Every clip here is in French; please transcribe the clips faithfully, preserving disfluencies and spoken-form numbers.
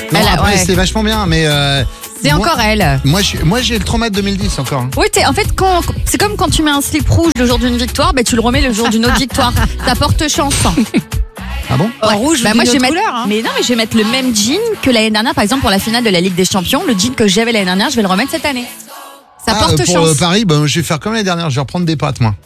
Non, Elle a- après, ouais. c'était vachement bien, mais. Euh, C'est moi- encore elle. Moi, je- moi, j'ai le trauma de deux mille dix encore. hein. Oui, t'es- en fait, quand, c'est comme quand tu mets un slip rouge le jour d'une victoire, bah, tu le remets le jour d'une autre victoire. Ça porte chance. Ah bon? En rouge Bah, ou moi, d'une je vais autre mettre, couleur, hein. mais non, mais je vais mettre le même jean que l'année dernière, par exemple pour la finale de la Ligue des Champions. Le jean que j'avais l'année dernière, je vais le remettre cette année. Ça Ah, porte pour chance. euh, Paris, ben, je vais faire comme l'année dernière, je vais reprendre des pâtes, moi.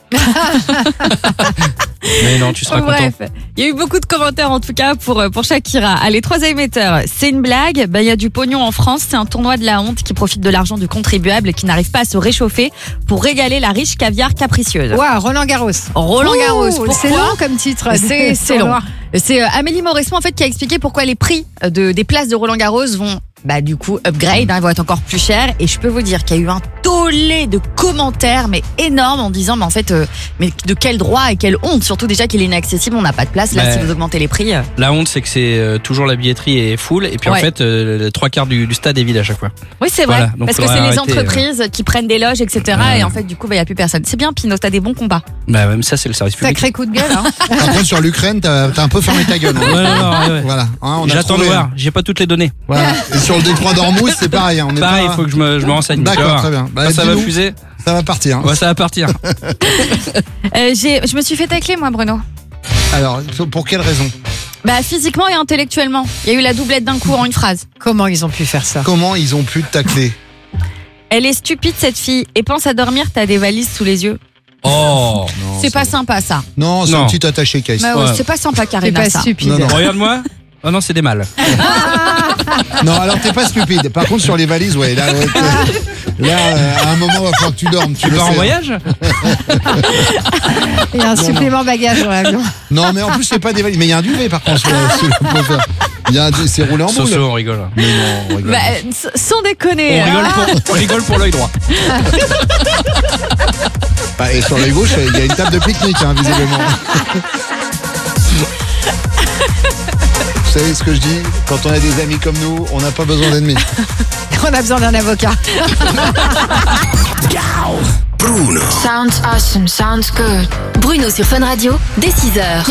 Mais non, tu seras content. Bref, il y a eu beaucoup de commentaires en tout cas pour, pour Shakira. Allez, troisième émetteur, c'est une blague. Ben, il y a du pognon en France, c'est un tournoi de la honte qui profite de l'argent du contribuable et qui n'arrive pas à se réchauffer pour régaler la riche caviar capricieuse. Ouah, Roland Garros. Roland Garros, Ouh, pourquoi c'est long comme titre. C'est c'est long. C'est euh, Amélie Mauresmo en fait qui a expliqué pourquoi les prix de, des places de Roland Garros vont bah du coup upgrade, hein, ils vont être encore plus chers. Et je peux vous dire qu'il y a eu un tollé de commentaires mais énorme en disant mais en fait euh, mais de quel droit et quelle honte, surtout déjà qu'il est inaccessible, on n'a pas de place là Bah, si vous augmentez les prix. euh. La honte, c'est que c'est euh, toujours la billetterie est full et puis en Ouais. fait, euh, les trois quarts du, du stade est vide à chaque fois. Oui c'est vrai, Voilà, donc parce que faudrait c'est les arrêter, entreprises qui prennent des loges et cetera. Ouais. Et en fait du coup il bah, n'y a plus personne. C'est bien Pinot, t'as des bons combats. Bah ouais, mais ça c'est le service public. Sacré coup de gueule. Hein. Par contre, sur l'Ukraine, t'as t'as un peu fermé ta gueule. hein. Ouais, non, non, ouais, ouais. Voilà. Hein, on a J'attends de trouvé, voir, hein. j'ai pas toutes les données. Voilà. Et sur le détroit d'Ormuz, c'est pareil. hein, On est Pareil, il pas... faut que je me, je me renseigne. D'accord, Tu vas voir. très bien. Bah, Quand ça va dis-nous. fuser, Ça va partir. hein. ouais, ça va partir. Euh, j'ai, je me suis fait tacler moi Bruno. Alors, pour quelle raison? Bah physiquement et intellectuellement. Il y a eu la doublette d'un coup en une phrase. Comment ils ont pu faire ça? Comment ils ont pu te tacler? Elle est stupide cette fille et pense à dormir, t'as des valises sous les yeux. Oh Non, C'est pas sympa ça. Non, c'est Non. un petit attaché case. Bah ouais, Ouais. c'est pas sympa C'est Karina pas ça. stupide. Non, non. Regarde-moi. Oh non, c'est des mâles. Non, alors t'es pas stupide. Par contre, sur les valises, ouais, là, ouais, t'es- là, euh, à un moment, il va falloir que tu dormes. Tu Tu le pars en sais, hein. voyage? Il y a un supplément bagage dans l'avion. Non, mais en plus, c'est pas des valises. Mais il y a un duvet, par contre, sur, sur le chauffeur. Il y a un, c'est roulé en boule. Soso, on rigole. Mais non, on rigole. Bah, s- sans déconner. On rigole Ah. pour, on rigole pour l'œil droit. Bah, et sur l'œil gauche, il y a une table de pique-nique, hein, visiblement. Vous savez ce que je dis? Quand on a des amis comme nous, on n'a pas besoin d'ennemis. On a besoin d'un avocat. Bruno. Sounds awesome, sounds good. Bruno sur Fun Radio, dès six heures.